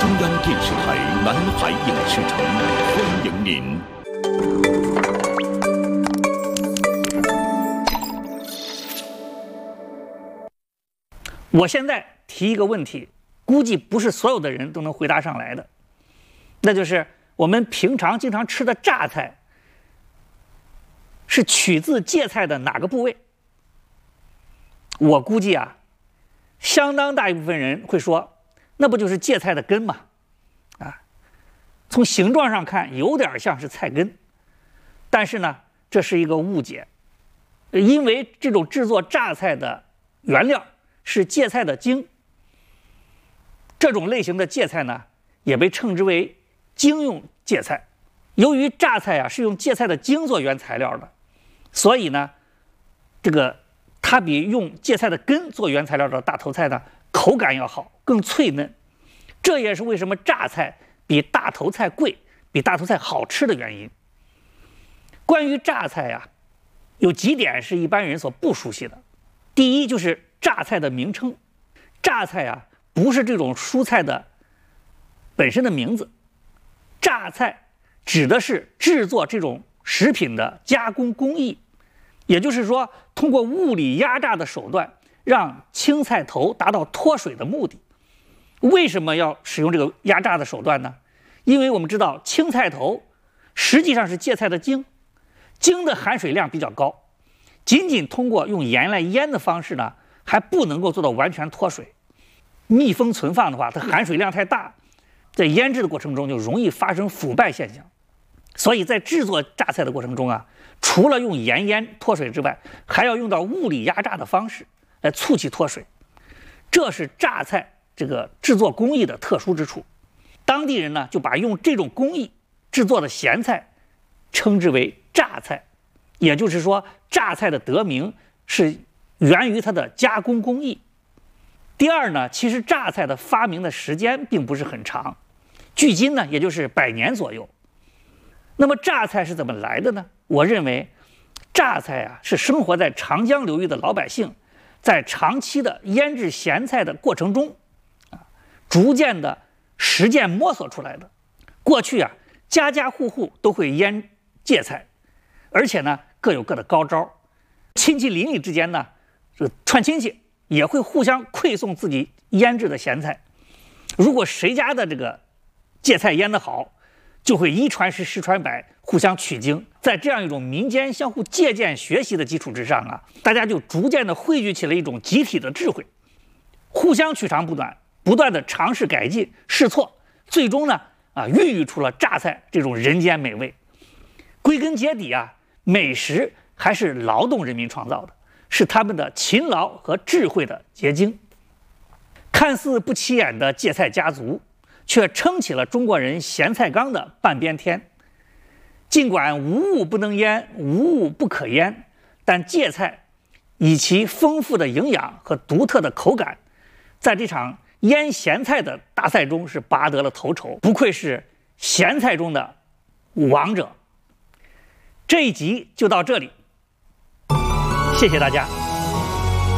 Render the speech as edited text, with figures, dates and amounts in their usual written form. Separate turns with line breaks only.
央电视台南海影视城欢迎您。
我现在提一个问题，估计不是所有的人都能回答上来的，那就是我们平常经常吃的榨菜是取自芥菜的哪个部位？我估计啊，相当大一部分人会说，那不就是芥菜的根吗？从形状上看有点像是菜根，但是呢，这是一个误解，因为这种制作榨菜的原料是芥菜的茎，这种类型的芥菜呢，也被称之为茎用芥菜。由于榨菜是用芥菜的茎做原材料的，所以呢，它比用芥菜的根做原材料的大头菜呢，口感要好，更脆嫩。这也是为什么榨菜比大头菜贵，比大头菜好吃的原因。关于榨菜有几点是一般人所不熟悉的。第一，就是榨菜的名称。榨菜不是这种蔬菜的本身的名字，榨菜指的是制作这种食品的加工工艺，也就是说，通过物理压榨的手段，让青菜头达到脱水的目的。为什么要使用这个压榨的手段呢？因为我们知道青菜头实际上是芥菜的茎，茎的含水量比较高，仅仅通过用盐来腌的方式呢，还不能够做到完全脱水。密封存放的话，它含水量太大，在腌制的过程中就容易发生腐败现象。所以在制作榨菜的过程中除了用盐腌脱水之外，还要用到物理压榨的方式来促其脱水。这是榨菜这个制作工艺的特殊之处。当地人呢，就把用这种工艺制作的咸菜称之为榨菜，也就是说，榨菜的得名是源于它的加工工艺。第二呢，其实榨菜的发明的时间并不是很长，距今呢，也就是100年左右。那么榨菜是怎么来的呢？我认为，榨菜是生活在长江流域的老百姓，在长期的腌制咸菜的过程中，逐渐的实践摸索出来的。过去家家户户都会腌芥菜，而且呢各有各的高招。亲戚邻里之间呢，串亲戚也会互相馈送自己腌制的咸菜。如果谁家的这个芥菜腌得好，就会一传十，十传百，互相取经。在这样一种民间相互借鉴学习的基础之上大家就逐渐的汇聚起了一种集体的智慧，互相取长补短，不断的尝试改进试错，最终呢孕育出了榨菜这种人间美味。归根结底美食还是劳动人民创造的，是他们的勤劳和智慧的结晶。看似不起眼的芥菜家族，却撑起了中国人咸菜缸的半边天。尽管无物不能腌，无物不可腌，但芥菜以其丰富的营养和独特的口感，在这场腌咸菜的大赛中是拔得了头筹，不愧是咸菜中的王者。这一集就到这里，谢谢大家。